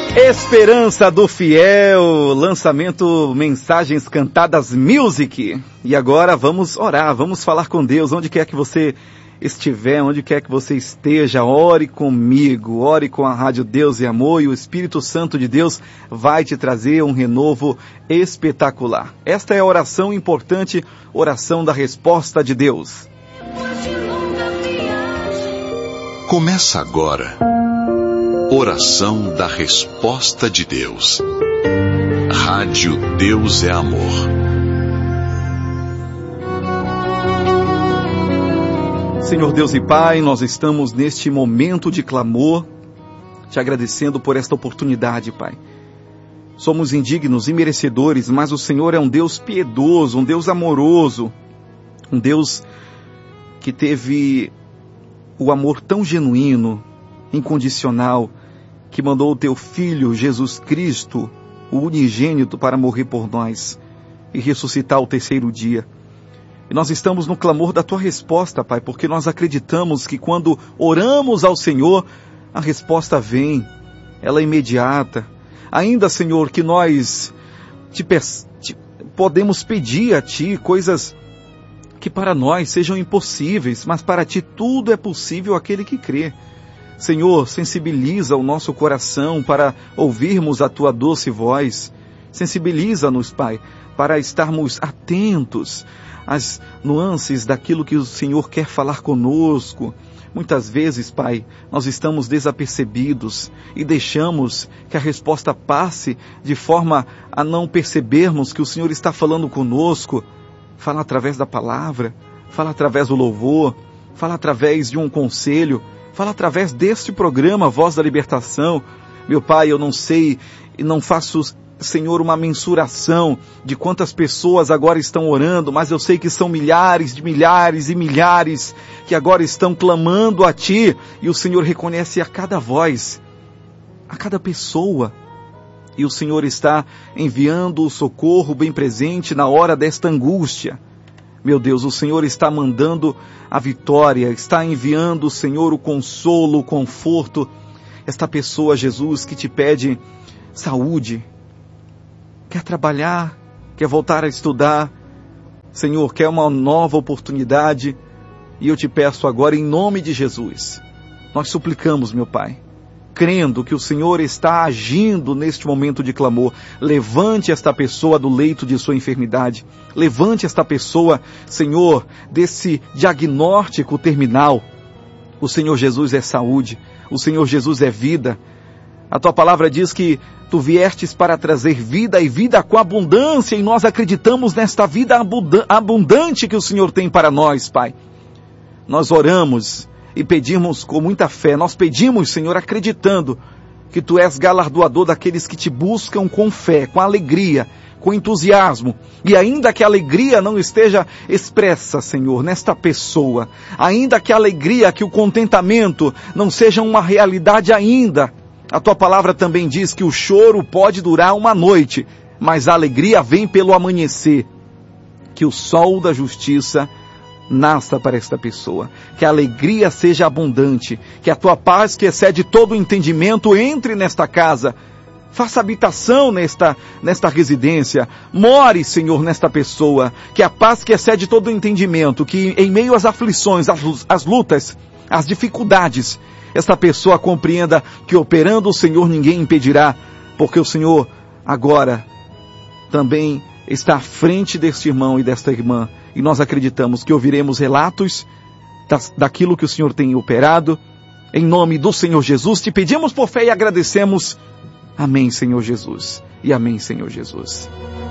Esperança do Fiel, lançamento Mensagens Cantadas Music. E agora vamos orar, vamos falar com Deus, onde quer que você estiver, onde quer que você esteja, ore comigo, ore com a Rádio Deus e Amor, e o Espírito Santo de Deus vai te trazer um renovo espetacular. Esta é a oração importante, oração da resposta de Deus. Começa agora. Oração da resposta de Deus. Rádio Deus é Amor. Senhor Deus e Pai, nós estamos neste momento de clamor, te agradecendo por esta oportunidade, Pai. Somos indignos e merecedores, mas o Senhor é um Deus piedoso, um Deus amoroso, um Deus que teve o amor tão genuíno, incondicional, que mandou o teu Filho, Jesus Cristo, o unigênito, para morrer por nós e ressuscitar ao terceiro dia. E nós estamos no clamor da tua resposta, Pai, porque nós acreditamos que quando oramos ao Senhor, a resposta vem, ela é imediata. Ainda, Senhor, que nós podemos pedir a Ti coisas que para nós sejam impossíveis, mas para Ti tudo é possível aquele que crê. Senhor, sensibiliza o nosso coração para ouvirmos a Tua doce voz. Sensibiliza-nos, Pai, para estarmos atentos às nuances daquilo que o Senhor quer falar conosco. Muitas vezes, Pai, nós estamos desapercebidos e deixamos que a resposta passe de forma a não percebermos que o Senhor está falando conosco. Fala através da palavra, fala através do louvor, fala através de um conselho, fala através deste programa, Voz da Libertação. Meu Pai, eu não sei e não faço, Senhor, uma mensuração de quantas pessoas agora estão orando, mas eu sei que são milhares de milhares e milhares que agora estão clamando a Ti, e o Senhor reconhece a cada voz, a cada pessoa, e o Senhor está enviando o socorro bem presente na hora desta angústia. Meu Deus, o Senhor está mandando a vitória, está enviando, Senhor, o consolo, o conforto. Esta pessoa, Jesus, que te pede saúde, quer trabalhar, quer voltar a estudar, Senhor, quer uma nova oportunidade, e eu te peço agora, em nome de Jesus, nós suplicamos, meu Pai, crendo que o Senhor está agindo neste momento de clamor. Levante esta pessoa do leito de sua enfermidade. Levante esta pessoa, Senhor, desse diagnóstico terminal. O Senhor Jesus é saúde. O Senhor Jesus é vida. A tua palavra diz que tu viestes para trazer vida e vida com abundância, e nós acreditamos nesta vida abundante que o Senhor tem para nós, Pai. Nós oramos e pedimos com muita fé. Nós pedimos, Senhor, acreditando que Tu és galardoador daqueles que Te buscam com fé, com alegria, com entusiasmo. E ainda que a alegria não esteja expressa, Senhor, nesta pessoa, ainda que a alegria, que o contentamento não seja uma realidade ainda, a Tua palavra também diz que o choro pode durar uma noite, mas a alegria vem pelo amanhecer. Que o sol da justiça nasça para esta pessoa, que a alegria seja abundante, que a Tua paz, que excede todo o entendimento, entre nesta casa, faça habitação nesta residência, more, Senhor, nesta pessoa, que a paz que excede todo o entendimento, que em meio às aflições, às lutas, às dificuldades, esta pessoa compreenda que operando o Senhor ninguém impedirá, porque o Senhor agora também está à frente deste irmão e desta irmã, e nós acreditamos que ouviremos relatos daquilo que o Senhor tem operado. Em nome do Senhor Jesus, te pedimos por fé e agradecemos. Amém, Senhor Jesus. E amém, Senhor Jesus.